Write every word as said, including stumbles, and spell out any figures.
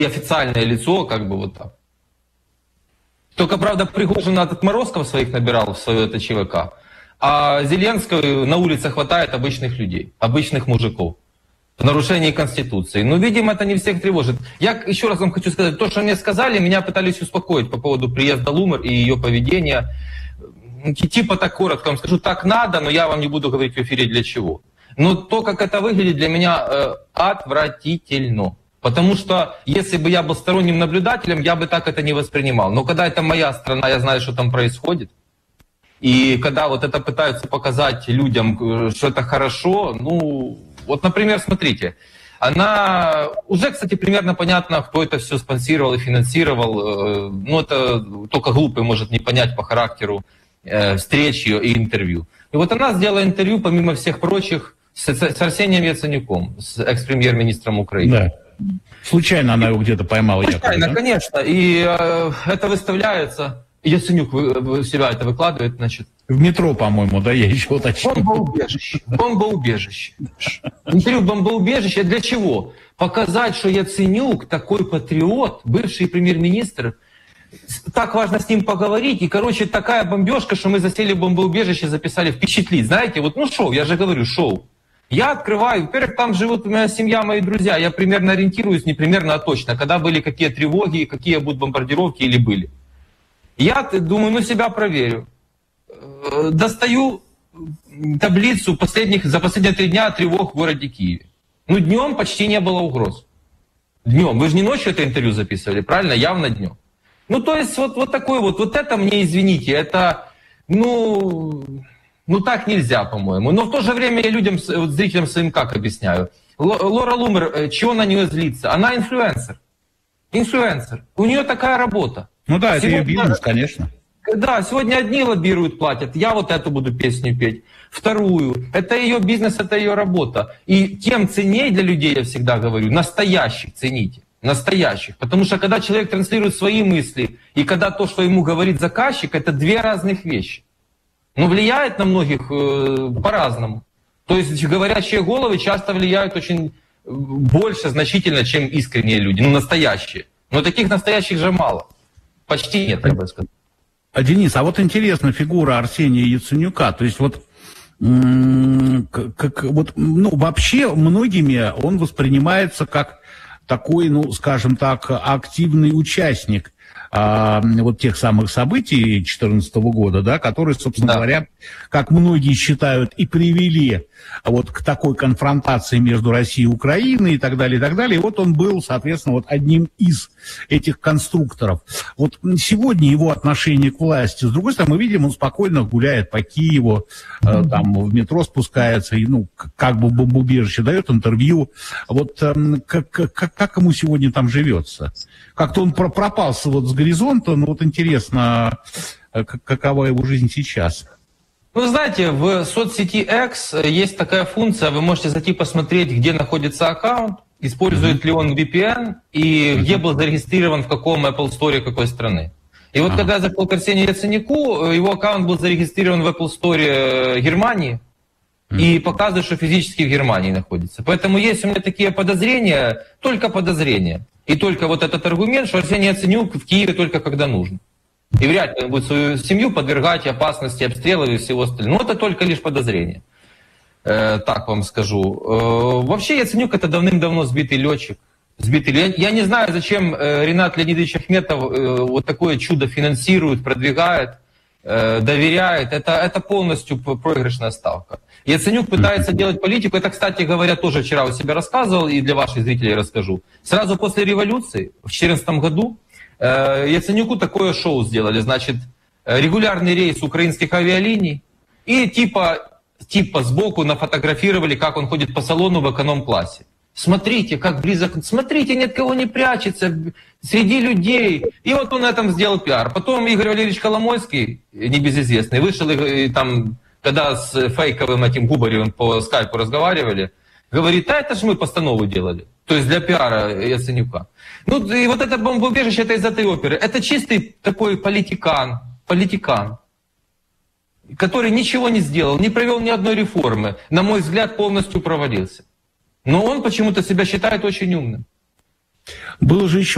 официальное лицо, как бы вот так. Только, правда, Пригожин отморозков своих набирал в свое это ЧВК, а Зеленского на улице хватает обычных людей, обычных мужиков. В нарушении Конституции. Но, видимо, это не всех тревожит. Я еще раз вам хочу сказать, то, что мне сказали, меня пытались успокоить по поводу приезда Лумер и ее поведения. Типа так коротко вам скажу, так надо, но я вам не буду говорить в эфире для чего. Но то, как это выглядит, для меня э, отвратительно. Потому что, если бы я был сторонним наблюдателем, я бы так это не воспринимал. Но когда это моя страна, я знаю, что там происходит. И когда вот это пытаются показать людям, что это хорошо, ну... Вот, например, смотрите, она... Уже, кстати, примерно понятно, кто это все спонсировал и финансировал. Ну, это только глупый может не понять по характеру э, встреч ее и интервью. И вот она сделала интервью, помимо всех прочих, с, с Арсением Яценюком, с экс-премьер-министром Украины. Да. Случайно она его где-то поймала. Случайно, якобы, да? конечно. И э, это выставляется... Яценюк вы, вы себя это выкладывает, значит... В метро, по-моему, да, я еще уточню. Бомбоубежище. Бомбоубежище. Интервью бомбоубежище для чего? Показать, что Яценюк такой патриот, бывший премьер-министр. Так важно с ним поговорить. И, короче, такая бомбежка, что мы засели в бомбоубежище, записали, впечатлить. Знаете, вот, ну, шоу, я же говорю, шоу. Я открываю, во-первых, там живут моя семья, мои друзья. Я примерно ориентируюсь, не примерно, а точно, когда были какие тревоги, какие будут бомбардировки или были. Я думаю, ну, себя проверю. Достаю таблицу последних, за последние три дня тревог в городе Киеве. Ну, днем почти не было угроз. Днем. Вы же не ночью это интервью записывали, правильно? Явно днем. Ну, то есть, вот, вот такой вот, вот это мне, извините, это, ну, ну так нельзя, по-моему. Но в то же время я людям, вот, зрителям своим как объясняю. Лора Лумер, чего на нее злиться? Она инфлюенсер. Инфлюенсер. У нее такая работа. Ну да, это Сегодня... ее бизнес, конечно. Да, сегодня одни лоббируют, платят. Я вот эту буду песню петь. Вторую. Это ее бизнес, это ее работа. И тем ценнее для людей, я всегда говорю, настоящих цените. Настоящих. Потому что когда человек транслирует свои мысли, и когда то, что ему говорит заказчик, это две разных вещи. Но влияет на многих э, по-разному. То есть говорящие головы часто влияют очень больше, значительно, чем искренние люди. Ну, настоящие. Но таких настоящих же мало. Почти нет, я бы сказал. А, Денис, а вот интересна фигура Арсения Яценюка. То есть вот, как, вот ну, вообще многими он воспринимается как такой, ну, скажем так, активный участник а, вот тех самых событий две тысячи четырнадцатого года, да, которые, собственно да. говоря, как многие считают, и привели вот к такой конфронтации между Россией и Украиной и так далее, и так далее. И вот он был, соответственно, вот одним из этих конструкторов. Вот сегодня его отношение к власти, с другой стороны, мы видим, он спокойно гуляет по Киеву, э, там в метро спускается, и, ну, как бы в бомбоубежище, дает интервью. Вот э, как, как, как ему сегодня там живется? Как-то он пропал вот с горизонта, но вот интересно, какова его жизнь сейчас. Ну, знаете, в соцсети X есть такая функция, вы можете зайти посмотреть, где находится аккаунт, использует mm-hmm. ли он ви пи эн и mm-hmm. где был зарегистрирован, в каком Apple Store какой страны. И вот ah. когда я зашел к Арсению Яценюку, его аккаунт был зарегистрирован в Apple Store Германии mm-hmm. и показывает, что физически в Германии находится. Поэтому есть у меня такие подозрения, только подозрения. И только вот этот аргумент, что Арсений Яценюк в Киеве только когда нужно. И вряд ли он будет свою семью подвергать опасности обстрелов и всего остального. Но это только лишь подозрение. Э, так вам скажу. Э, вообще Яценюк это давным-давно сбитый летчик. Сбитый. Я, я не знаю, зачем э, Ринат Леонидович Ахметов э, вот такое чудо финансирует, продвигает, э, доверяет. Это, это полностью проигрышная ставка. Яценюк пытается делать политику. Это, кстати говоря, тоже вчера у себя рассказывал, и для ваших зрителей расскажу. Сразу после революции, в две тысячи четырнадцатом году, Яценюку такое шоу сделали, значит, регулярный рейс украинских авиалиний, и типа, типа сбоку нафотографировали, как он ходит по салону в эконом-классе. Смотрите, как близок, смотрите, ни от кого не прячется, среди людей. И вот он на этом сделал пиар. Потом Игорь Валерьевич Коломойский, небезызвестный, вышел и, и там, когда с фейковым этим Губаревым по скайпу разговаривали, говорит, а это же мы постанову делали. То есть для пиара Яценюка. Ну и вот это бомбоубежище, это из этой оперы. Это чистый такой политикан, политикан, который ничего не сделал, не провел ни одной реформы. На мой взгляд, полностью провалился. Но он почему-то себя считает очень умным. Было же еще